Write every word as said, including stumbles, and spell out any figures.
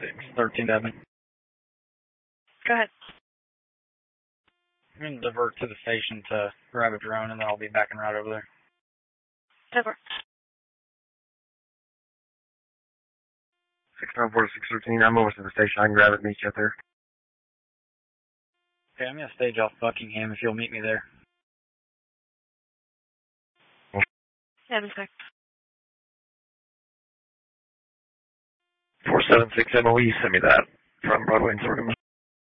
six thirteen Devon. Go ahead. I'm going to divert to the station to grab a drone, and then I'll be back en route over there. Over. six nine four six thirteen, I'm over to the station. I can grab it and meet you up there. Okay, I'm going to stage off Buckingham if you'll meet me there. Seven six. four seven six M O E, send me that from Broadway and Sorghum.